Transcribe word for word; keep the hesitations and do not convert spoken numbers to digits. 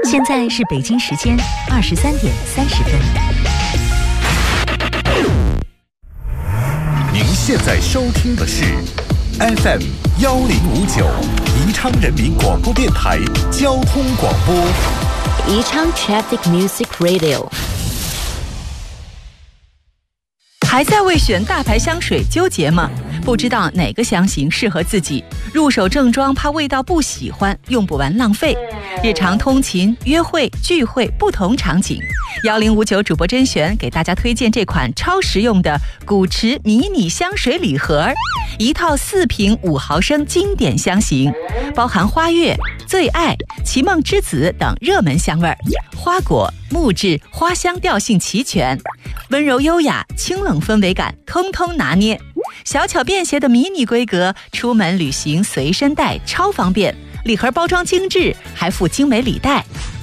现在是北京时间二十三点三十分。 您现在收听的是 F M 幺零五九宜昌人民广播电台交通广播。 宜昌 Traffic Music Radio。 还在为选大牌香水纠结吗？不知道哪个香型适合自己，入手正装怕味道不喜欢，用不完浪费。日常通勤、约会、聚会不同场景，幺零五九主播甄选给大家推荐这款超实用的古驰迷你香水礼盒，一套四瓶五毫升经典香型，包含花月、最爱、奇梦之子等热门香味，花果、木质、花香调性齐全，温柔优雅、清冷氛围感通通拿捏。小巧便携的迷你规格，出门旅行随身带超方便。礼盒包装精致，还附精美礼袋，